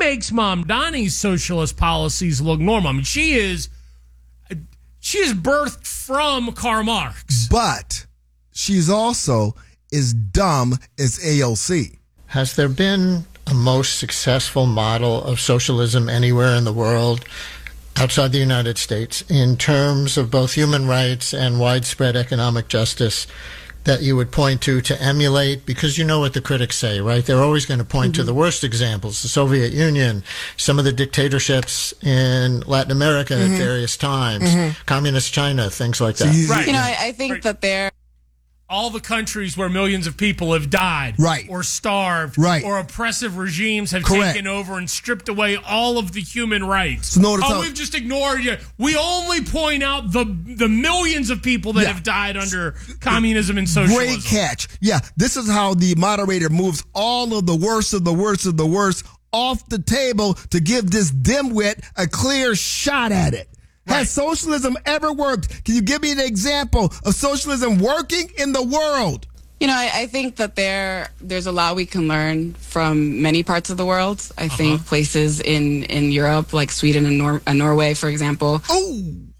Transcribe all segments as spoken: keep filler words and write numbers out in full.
makes Mamdani's socialist policies look normal. I mean, she is she is birthed from Karl Marx. But she's also as dumb as A O C. Has there been a most successful model of socialism anywhere in the world outside the United States in terms of both human rights and widespread economic justice that you would point to to emulate? Because you know what the critics say, right? They're always going to point mm-hmm. to the worst examples, the Soviet Union, some of the dictatorships in Latin America mm-hmm. at various times, mm-hmm. communist China, things like that. So right. You know, I, I think right. that they're all the countries where millions of people have died right. or starved right. or oppressive regimes have Correct. taken over and stripped away all of the human rights. So notice oh, how- we've just ignored you. We only point out the the millions of people that yeah. have died under communism and socialism. Great catch. Yeah, this is how the moderator moves all of the worst of the worst of the worst off the table to give this dimwit a clear shot at it. Right. Has socialism ever worked? Can you give me an example of socialism working in the world? You know, I, I think that there there's a lot we can learn from many parts of the world. I uh-huh. think places in, in Europe, like Sweden and, Nor- and Norway, for example. Oh,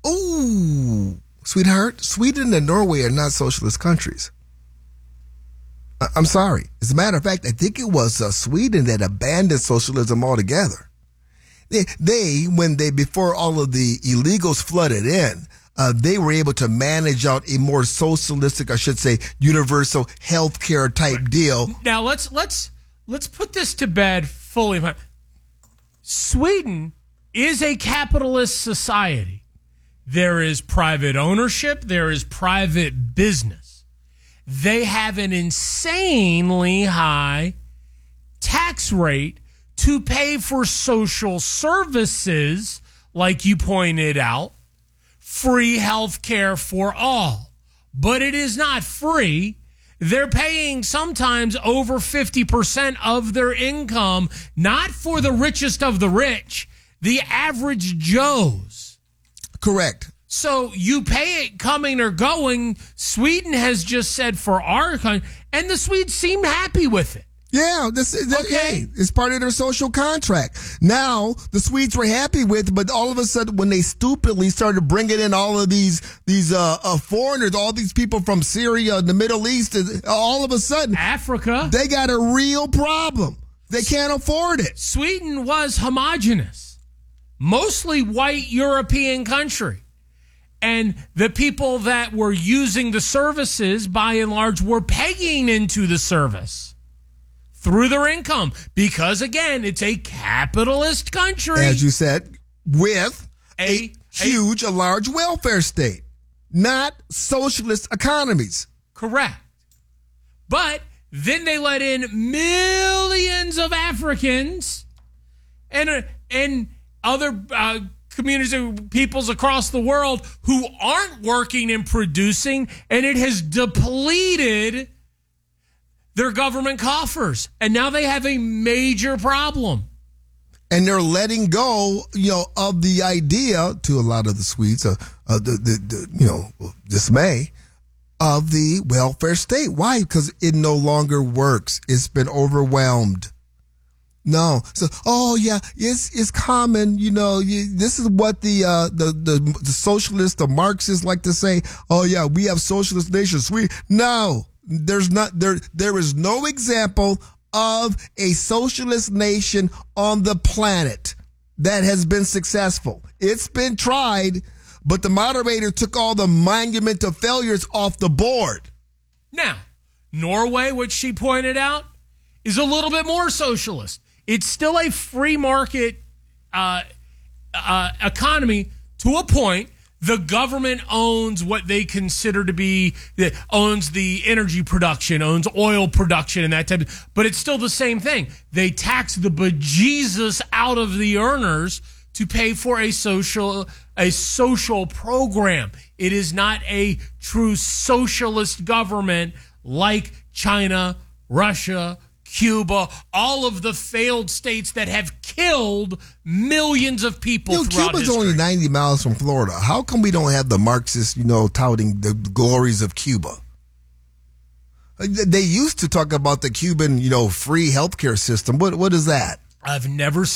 oh, sweetheart, Sweden and Norway are not socialist countries. I- I'm sorry. As a matter of fact, I think it was uh, Sweden that abandoned socialism altogether. They, they, when they, before all of the illegals flooded in, uh, they were able to manage out a more socialistic, I should say, universal health care type right. deal. Now let's, let's, let's put this to bed fully. Sweden is a capitalist society. There is private ownership. There is private business. They have an insanely high tax rate to pay for social services, like you pointed out, free health care for all. But it is not free. They're paying sometimes over fifty percent of their income, not for the richest of the rich, the average Joes. Correct. So you pay it coming or going. Sweden has just said for our country, and the Swedes seem happy with it. Yeah, this, this okay. hey, it's part of their social contract. Now, the Swedes were happy with, but all of a sudden, when they stupidly started bringing in all of these these uh, uh, foreigners, all these people from Syria, the Middle East, all of a sudden, Africa, they got a real problem. They can't afford it. Sweden was homogenous, mostly white European country. And the people that were using the services, by and large, were paying into the service through their income, because again, it's a capitalist country. As you said, with a, a huge, a, a large welfare state, not socialist economies. Correct. But then they let in millions of Africans and, uh, and other uh, communities of peoples across the world who aren't working and producing, and it has depleted their government coffers, and now they have a major problem. And they're letting go, you know, of the idea to a lot of the Swedes, uh, uh, the, the, the, you know, dismay of the welfare state. Why? Because it no longer works. It's been overwhelmed. No. So, oh yeah, it's it's common. You know, you, this is what the uh, the the the socialists, the Marxists like to say. Oh yeah, we have socialist nations. We no. There's not there. There is no example of a socialist nation on the planet that has been successful. It's been tried, but the moderator took all the monumental failures off the board. Now, Norway, which she pointed out, is a little bit more socialist. It's still a free market uh, uh, economy to a point. The government owns what they consider to be, owns the energy production, owns oil production and that type of, but it's still the same thing. They tax the bejesus out of the earners to pay for a social, a social program. It is not a true socialist government like China, Russia, Cuba, all of the failed states that have killed millions of people you know, throughout Cuba's history. only ninety miles from Florida. How come we don't have the Marxists, you know, touting the glories of Cuba? They used to talk about the Cuban, you know, free healthcare system. What What is that? I've never